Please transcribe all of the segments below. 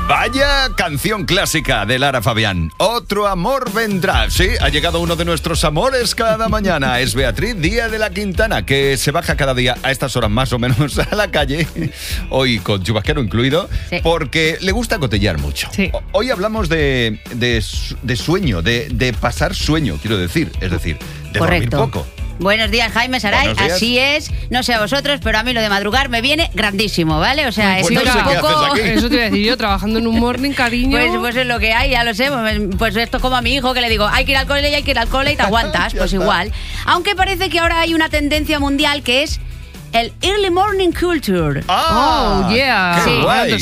Vaya canción clásica de Lara Fabián. Otro amor vendrá. Sí, ha llegado uno de nuestros amores cada mañana. Es Beatriz Díaz de la Quintana, que se baja cada día a estas horas más o menos a la calle, hoy con chubasquero incluido, sí, porque le gusta cotellar mucho. Sí. Hoy hablamos de sueño, de pasar sueño, quiero decir. Es decir, de dormir poco. Buenos días, Jaime Saray. Así es, no sé a vosotros, pero a mí lo de madrugar me viene grandísimo, ¿vale? O sea, pues estoy un poco... Eso te iba a decir yo, trabajando en un morning, cariño. Pues es lo que hay, ya lo sé. Pues esto es como a mi hijo, que le digo, hay que ir al cole y te aguantas, pues igual. Aunque parece que ahora hay una tendencia mundial que es el early morning culture. Oh, yeah. Sí,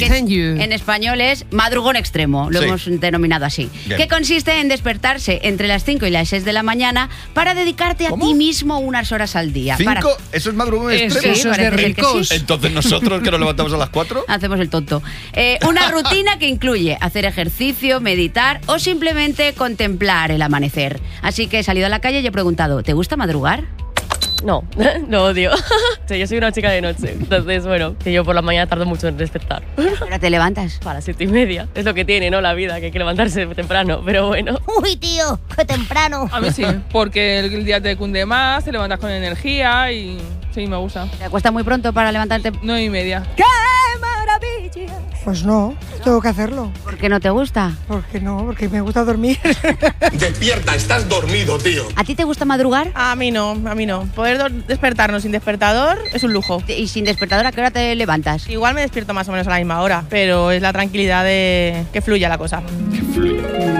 en español es madrugón extremo, lo hemos denominado así. Bien. Que consiste en despertarse entre las 5 y las 6 de la mañana para dedicarte a ti mismo unas horas al día. ¿5? ¿Eso es madrugón extremo? Eso es de ricos. Sí. Entonces nosotros, que nos levantamos a las 4... hacemos el tonto. Una rutina que incluye hacer ejercicio, meditar o simplemente contemplar el amanecer. Así que he salido a la calle y he preguntado, ¿te gusta madrugar? No, lo odio. O sea, yo soy una chica de noche, entonces, bueno, que yo por la mañana tardo mucho en despertar. ¿Ahora te levantas? A las 7:30. Es lo que tiene, ¿no? La vida, que hay que levantarse temprano, pero bueno. Uy, tío, qué temprano. A mí sí, porque el día te cunde más, te levantas con energía y sí, me gusta. ¿Te acuestas muy pronto para levantarte? 9:30. ¡Qué maravilla! Pues no, tengo que hacerlo. ¿Por qué no te gusta? Porque me gusta dormir. Despierta, estás dormido, tío. ¿A ti te gusta madrugar? A mí no. Poder despertarnos sin despertador es un lujo. ¿Y sin despertador a qué hora te levantas? Igual me despierto más o menos a la misma hora, pero es la tranquilidad de que fluya la cosa. Que fluya.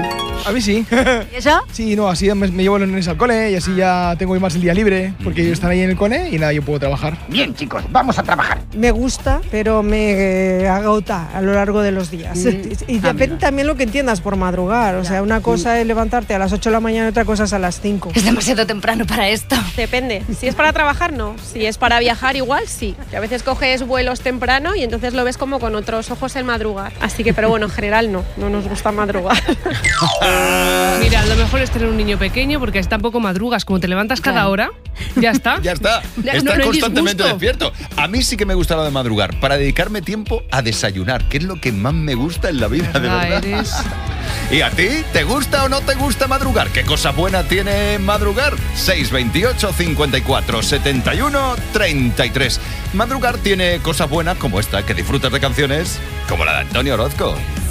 A mí sí. ¿Y eso? Sí, no, así me llevo los nenes al cole y así ya tengo más el día libre, porque ellos están ahí en el cole y nada, yo puedo trabajar. Bien, chicos, vamos a trabajar. Me gusta, pero me agota a lo largo de los días. Y depende también lo que entiendas por madrugar. O sea, una cosa es levantarte a las 8 de la mañana y otra cosa es a las 5. Es demasiado temprano para esto. Depende. Si es para trabajar, no. Si es para viajar, igual sí. Que a veces coges vuelos temprano y entonces lo ves como con otros ojos el madrugar. Así que, pero bueno, en general no nos gusta madrugar. Mira, lo mejor es tener un niño pequeño porque así tampoco madrugas. Como te levantas cada hora, ya está. Ya está. Estás constantemente despierto. A mí sí que me gusta lo de madrugar, para dedicarme tiempo a desayunar, que es lo que más me gusta en la vida, de verdad. ¿Y a ti? ¿Te gusta o no te gusta madrugar? ¿Qué cosa buena tiene madrugar? 628 54 71 33. Madrugar tiene cosas buenas como esta, que disfrutas de canciones como la de Antonio Orozco.